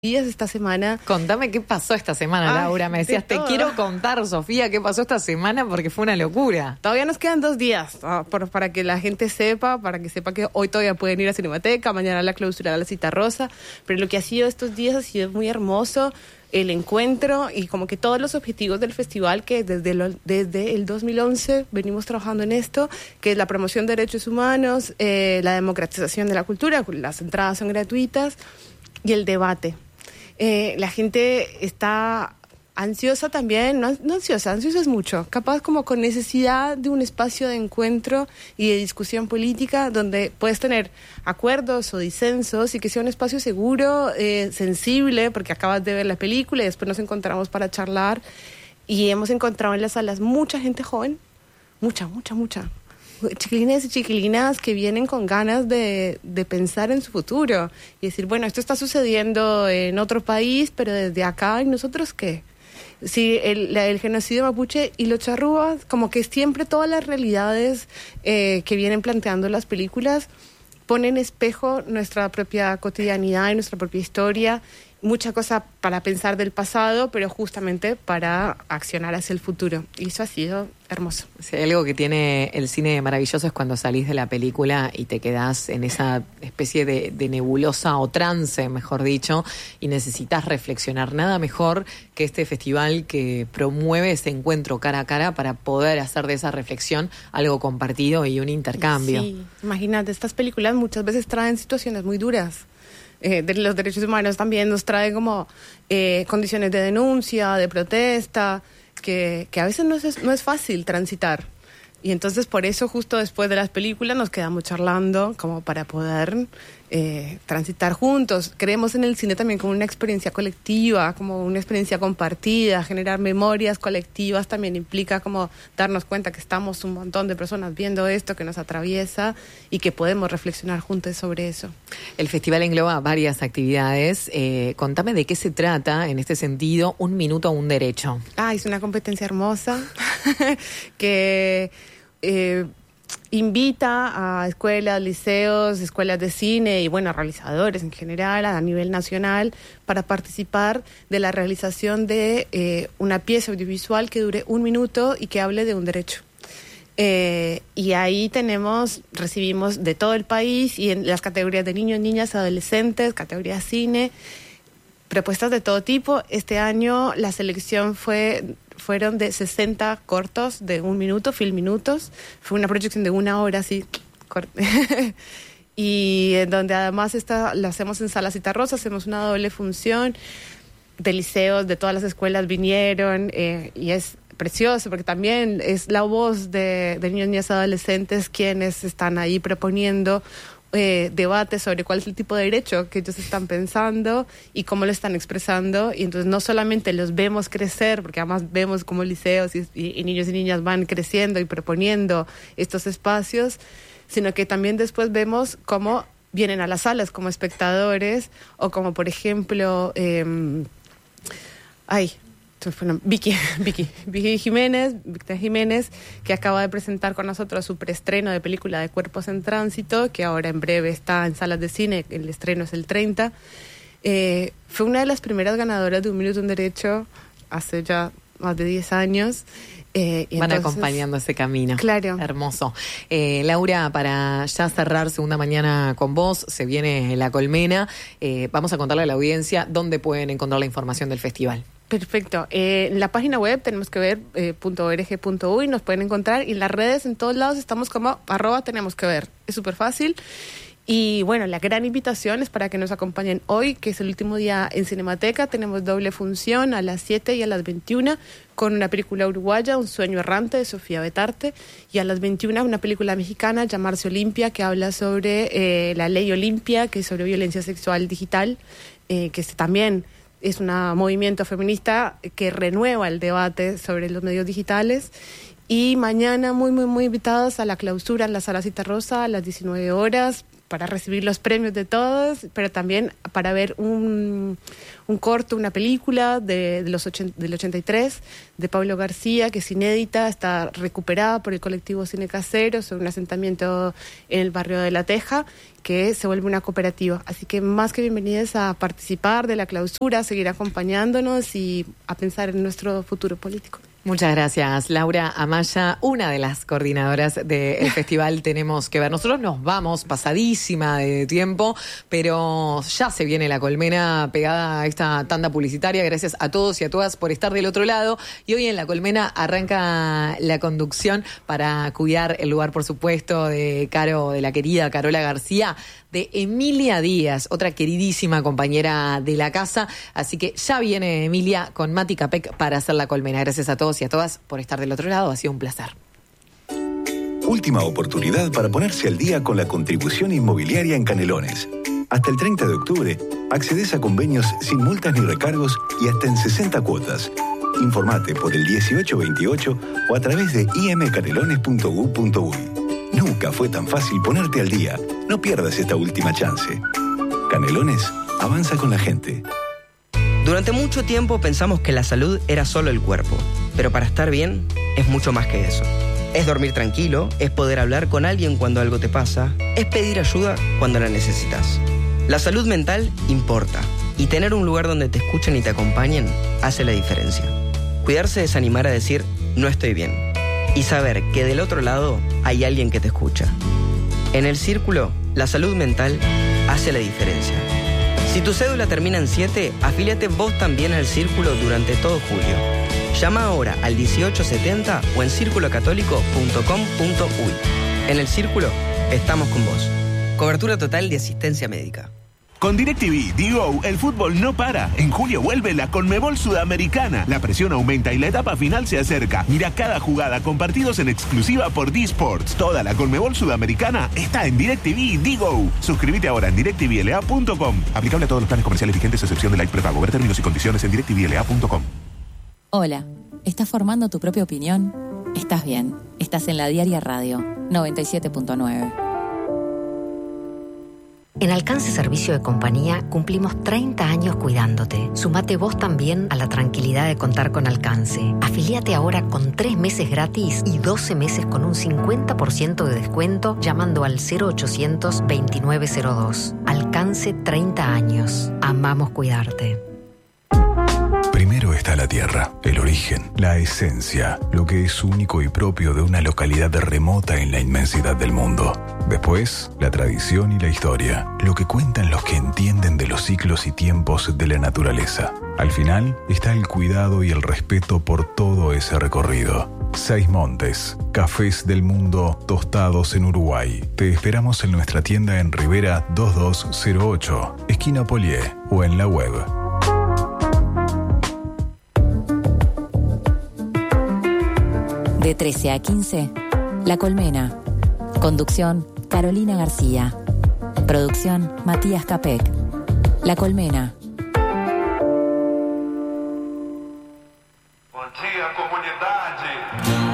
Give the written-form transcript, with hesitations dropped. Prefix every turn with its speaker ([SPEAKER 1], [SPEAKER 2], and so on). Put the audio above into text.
[SPEAKER 1] días esta semana.
[SPEAKER 2] Contame qué pasó esta semana, Laura. Me decías, te quiero contar, Sofía, qué pasó esta semana porque fue una locura.
[SPEAKER 1] Todavía nos quedan 2 días para que la gente sepa, para que sepa que hoy todavía pueden ir a Cinemateca, mañana la clausura de la Citarrosa. Pero lo que ha sido estos días ha sido muy hermoso, el encuentro y como que todos los objetivos del festival que desde el 2011 venimos trabajando en esto, que es la promoción de derechos humanos, la democratización de la cultura, las entradas son gratuitas, y el debate. La gente está ansiosa también, no ansiosa es mucho, capaz como con necesidad de un espacio de encuentro y de discusión política donde puedes tener acuerdos o disensos y que sea un espacio seguro, sensible, porque acabas de ver la película y después nos encontramos para charlar y hemos encontrado en las salas mucha gente joven, mucha. Chiquilines y chiquilinas que vienen con ganas de pensar en su futuro y decir, bueno, esto está sucediendo en otro país, pero desde acá, ¿y nosotros qué? Sí, el genocidio mapuche y los charrúas, como que siempre todas las realidades que vienen planteando las películas ponen en espejo nuestra propia cotidianidad y nuestra propia historia, mucha cosa para pensar del pasado, pero justamente para accionar hacia el futuro. Y eso ha sido hermoso.
[SPEAKER 2] Si hay algo que tiene el cine maravilloso es cuando salís de la película y te quedás en esa especie de nebulosa o trance, mejor dicho, y necesitas reflexionar. Nada mejor que este festival que promueve ese encuentro cara a cara para poder hacer de esa reflexión algo compartido y un intercambio.
[SPEAKER 1] Sí, imagínate, estas películas muchas veces traen situaciones muy duras. De los derechos humanos también nos trae como condiciones de denuncia, de protesta, que a veces no es fácil transitar. Y entonces por eso justo después de las películas nos quedamos charlando como para poder transitar juntos. Creemos en el cine también como una experiencia colectiva, como una experiencia compartida. Generar memorias colectivas también implica como darnos cuenta que estamos un montón de personas viendo esto que nos atraviesa y que podemos reflexionar juntos sobre eso.
[SPEAKER 2] El festival engloba varias actividades. Contame de qué se trata en este sentido, Un Minuto a un Derecho.
[SPEAKER 1] Es una competencia hermosa que invita a escuelas, liceos, escuelas de cine y realizadores en general a nivel nacional para participar de la realización de una pieza audiovisual que dure 1 minuto y que hable de un derecho. Y ahí recibimos de todo el país y en las categorías de niños, niñas, adolescentes, categoría cine, propuestas de todo tipo. Este año la selección fueron de 60 cortos de 1 minuto, film minutos. Fue una proyección de 1 hora, así. Y en donde además lo hacemos en Sala Citarrosa, hacemos una doble función. De liceos, de todas las escuelas vinieron y es precioso porque también es la voz de niños, niñas, adolescentes quienes están ahí proponiendo debates sobre cuál es el tipo de derecho que ellos están pensando y cómo lo están expresando, y entonces no solamente los vemos crecer, porque además vemos cómo liceos y niños y niñas van creciendo y proponiendo estos espacios, sino que también después vemos cómo vienen a las salas como espectadores, o como por ejemplo Victoria Jiménez, que acaba de presentar con nosotros su preestreno de película de Cuerpos en Tránsito, que ahora en breve está en salas de cine, el estreno es el 30. Fue una de las primeras ganadoras de 1 minuto un derecho hace ya más de 10 años.
[SPEAKER 2] Van acompañando ese camino.
[SPEAKER 1] Claro.
[SPEAKER 2] Hermoso. Laura, para ya cerrar Segunda Mañana con vos, se viene La Colmena. Vamos a contarle a la audiencia dónde pueden encontrar la información del festival.
[SPEAKER 1] Perfecto. En la página web tenemos que ver .org.uy, nos pueden encontrar, y en las redes en todos lados estamos como @tenemos-que-ver. Es súper fácil. Y la gran invitación es para que nos acompañen hoy, que es el último día en Cinemateca. Tenemos doble función a las 7 y a las 21 con una película uruguaya, Un sueño errante, de Sofía Betarte, y a las 21 una película mexicana, Llamarse Olimpia, que habla sobre la ley Olimpia, que es sobre violencia sexual digital, que también es un movimiento feminista que renueva el debate sobre los medios digitales. Y mañana muy invitados a la clausura en la Sala Citarrosa a las 19 horas para recibir los premios de todos, pero también para ver un un corto, una película del 83 de Pablo García, que es inédita, está recuperada por el colectivo Cine Casero sobre un asentamiento en el barrio de La Teja, que se vuelve una cooperativa. Así que más que bienvenidos a participar de la clausura, a seguir acompañándonos y a pensar en nuestro futuro político.
[SPEAKER 2] Muchas gracias, Laura Amaya, una de las coordinadoras del festival Tenemos que Ver. Nosotros nos vamos pasadísima de tiempo, pero ya se viene La Colmena pegada a esta tanda publicitaria. Gracias a todos y a todas por estar del otro lado. Y hoy en La Colmena arranca la conducción para cuidar el lugar, por supuesto, de la querida Carola García, de Emilia Díaz, otra queridísima compañera de la casa. Así que ya viene Emilia con Mati Capek para hacer La Colmena. Gracias a todos y a todas por estar del otro lado. Ha sido un placer.
[SPEAKER 3] Última oportunidad para ponerse al día con la contribución inmobiliaria en Canelones. Hasta el 30 de octubre, accedes a convenios sin multas ni recargos y hasta en 60 cuotas. Informate por el 1828 o a través de imcanelones.gov.uy. Nunca fue tan fácil ponerte al día. No pierdas esta última chance. Canelones, avanza con la gente.
[SPEAKER 4] Durante mucho tiempo pensamos que la salud era solo el cuerpo, pero para estar bien es mucho más que eso. Es dormir tranquilo, es poder hablar con alguien cuando algo te pasa, es pedir ayuda cuando la necesitas. La salud mental importa, y tener un lugar donde te escuchen y te acompañen hace la diferencia. Cuidarse es animar a decir, no estoy bien, y saber que del otro lado hay alguien que te escucha. En el Círculo, la salud mental hace la diferencia. Si tu cédula termina en 7, afíliate vos también al Círculo durante todo julio. Llama ahora al 1870 o en circulocatólico.com.uy. En el Círculo, estamos con vos. Cobertura total de asistencia médica.
[SPEAKER 5] Con DirecTV Digo, el fútbol no para. En julio vuelve la Conmebol Sudamericana. La presión aumenta y la etapa final se acerca. Mira cada jugada con partidos en exclusiva por D-Sports. Toda la Conmebol Sudamericana está en DirecTV Digo. Suscríbete ahora en directvla.com. Aplicable a todos los planes comerciales vigentes, excepción de Light Prepago. Ver términos y condiciones en directvla.com.
[SPEAKER 6] Hola, ¿estás formando tu propia opinión? Estás bien. Estás en La Diaria Radio 97.9.
[SPEAKER 7] En Alcance Servicio de Compañía cumplimos 30 años cuidándote. Sumate vos también a la tranquilidad de contar con Alcance. Afilíate ahora con 3 meses gratis y 12 meses con un 50% de descuento llamando al 0800 2902. Alcance 30 años. Amamos cuidarte.
[SPEAKER 8] Primero está la tierra, el origen, la esencia, lo que es único y propio de una localidad remota en la inmensidad del mundo. Después, la tradición y la historia, lo que cuentan los que entienden de los ciclos y tiempos de la naturaleza. Al final está el cuidado y el respeto por todo ese recorrido. 6 Montes, cafés del mundo tostados en Uruguay. Te esperamos en nuestra tienda en Rivera 2208, esquina Polié, o en la web.
[SPEAKER 6] De 13 a 15, La Colmena. Conducción, Carolina García. Producción, Matías Capek. La Colmena.
[SPEAKER 9] Bom dia, comunidade.